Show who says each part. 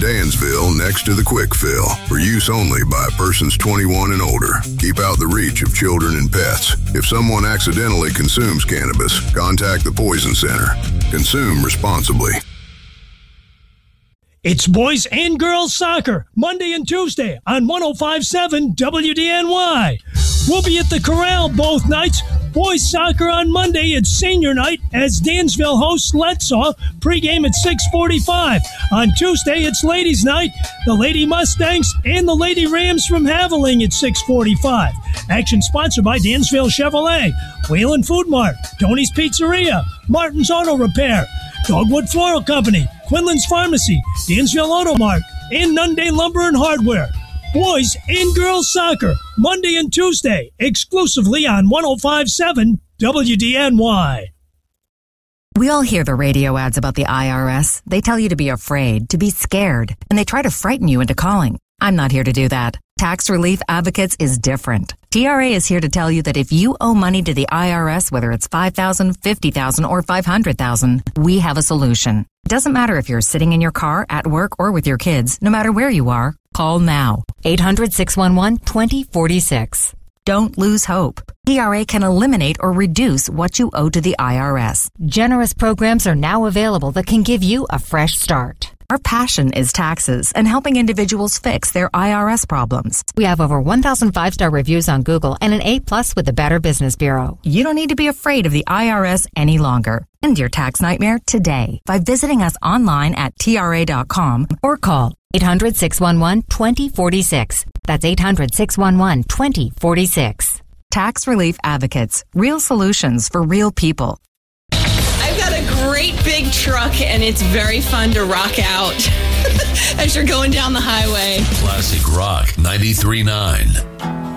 Speaker 1: Dansville next to the Quick Fill. For use only by persons 21 and older. Keep out the reach of children and pets. If someone accidentally consumes cannabis, contact the Poison Center. Consume responsibly.
Speaker 2: It's boys and girls soccer, Monday and Tuesday on 105.7 WDNY. We'll be at the Corral both nights. Boys soccer on Monday. It's senior night as Dansville hosts Letsaw. Pregame at 6:45. On Tuesday, it's ladies' night. The Lady Mustangs and the Lady Rams from Haveling at 6:45. Action sponsored by Dansville Chevrolet, Whalen Food Mart, Tony's Pizzeria, Martin's Auto Repair, Dogwood Floral Company, Quinlan's Pharmacy, Dansville Auto Mart, and Nunday Lumber and Hardware. Boys and girls soccer, Monday and Tuesday, exclusively on 105.7 WDNY.
Speaker 3: We all hear the radio ads about the IRS. They tell you to be afraid, to be scared, and they try to frighten you into calling. I'm not here to do that. Tax Relief Advocates is different. TRA is here to tell you that if you owe money to the IRS, whether it's $5,000, $50,000, or $500,000, we have a solution. It doesn't matter if you're sitting in your car, at work, or with your kids. No matter where you are, call now. 800-611-2046. Don't lose hope. TRA can eliminate or reduce what you owe to the IRS.
Speaker 4: Generous programs are now available that can give you a fresh start.
Speaker 3: Our passion is taxes and helping individuals fix their IRS problems.
Speaker 4: We have over 1,000 5-star reviews on Google and an A+ with the Better Business Bureau.
Speaker 3: You don't need to be afraid of the IRS any longer. End your tax nightmare today by visiting us online at TRA.com
Speaker 4: or call 800-611-2046. That's 800-611-2046.
Speaker 3: Tax Relief Advocates. Real solutions for real people.
Speaker 5: I've got a great big truck, and it's very fun to rock out as you're going down the highway.
Speaker 6: Classic Rock 93.9.